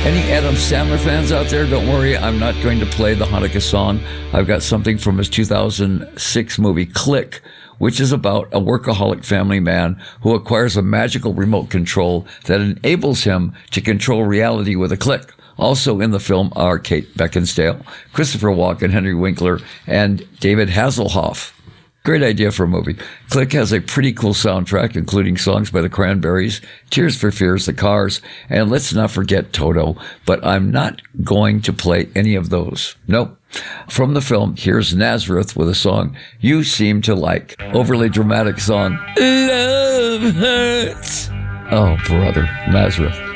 Any Adam Sandler fans out there, don't worry, I'm not going to play the Hanukkah song. I've got something from his 2006 movie, Click, which is about a workaholic family man who acquires a magical remote control that enables him to control reality with a click. Also in the film are Kate Beckinsale, Christopher Walken, Henry Winkler, and David Hasselhoff. Great idea for a movie. Click has a pretty cool soundtrack, including songs by the Cranberries, Tears for Fears, The Cars, and let's not forget Toto, but I'm not going to play any of those. Nope. From the film, here's Nazareth with a song you seem to like. Overly dramatic song. Love hurts. Oh, brother, Nazareth.